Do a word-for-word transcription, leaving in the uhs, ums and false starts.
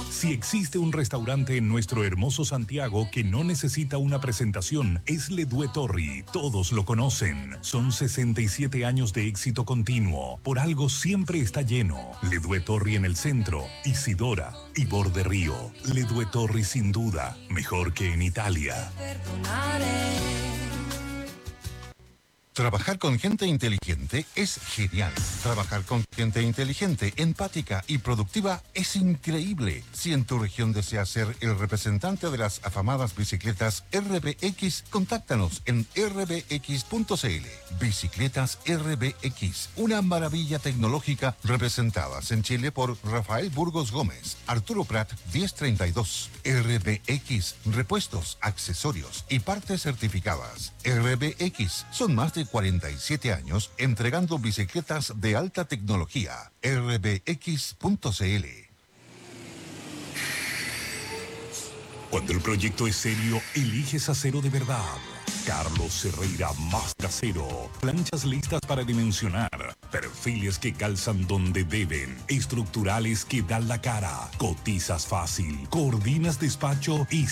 Si existe un restaurante en nuestro hermoso Santiago que no necesita una presentación, es Le Due Torri. Todos lo conocen. Son sesenta y siete años de éxito continuo. Por algo siempre está lleno. Le Due Torri en el centro, Isidora y Borde Río. Le Due Torri sin duda, mejor que en Italia. Trabajar con gente inteligente es genial. Trabajar con gente inteligente, empática y productiva es increíble. Si en tu región deseas ser el representante de las afamadas bicicletas R B X, contáctanos en r b x punto c l. Bicicletas R B X, una maravilla tecnológica, representadas en Chile por Rafael Burgos Gómez, Arturo Prat diez treinta y dos. R B X, repuestos, accesorios y partes certificadas. R B X, son más de cuarenta y siete años entregando bicicletas de alta tecnología. r b x punto c l. Cuando el proyecto es serio, eliges acero de verdad. Carlos Ferreira Mazda Acero. Planchas listas para dimensionar. Perfiles que calzan donde deben. Estructurales que dan la cara. Cotizas fácil. Coordinas despacho y